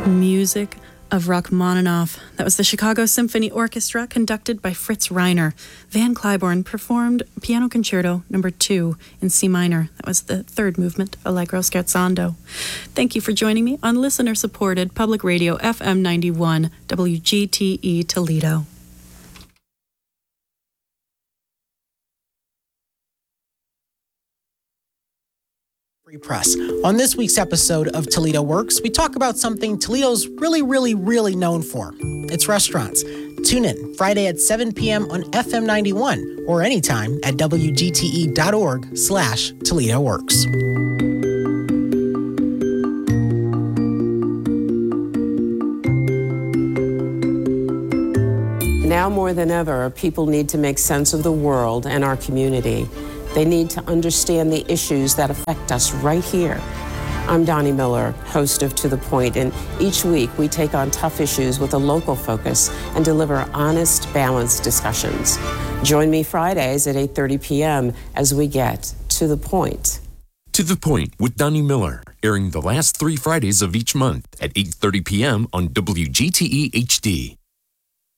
Music of Rachmaninoff. That was the Chicago Symphony Orchestra, conducted by Fritz Reiner. Van Cliburn performed Piano Concerto No. 2 in C minor. That was the third movement, Allegro Scherzando. Thank you for joining me on listener-supported Public Radio FM 91, WGTE Toledo. Free Press. On this week's episode of Toledo Works, we talk about something Toledo's really known for. It's restaurants. Tune in Friday at 7 p.m. on FM 91 or anytime at WGTE.org/Toledo Works. Now more than ever, people need to make sense of the world and our community. They need to understand the issues that affect us right here. I'm Donnie Miller, host of To The Point, and each week we take on tough issues with a local focus and deliver honest, balanced discussions. Join me Fridays at 8:30 p.m. as we get to the point. To the Point with Donnie Miller, airing the last 3 Fridays of each month at 8:30 p.m. on WGTE HD.